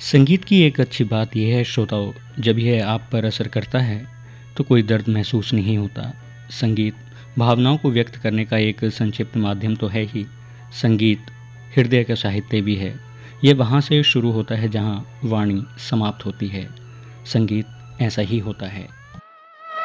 संगीत की एक अच्छी बात यह है श्रोताओं, जब यह आप पर असर करता है तो कोई दर्द महसूस नहीं होता। संगीत भावनाओं को व्यक्त करने का एक संक्षिप्त माध्यम तो है ही, संगीत हृदय का साहित्य भी है। यह वहाँ से शुरू होता है जहाँ वाणी समाप्त होती है। संगीत ऐसा ही होता है।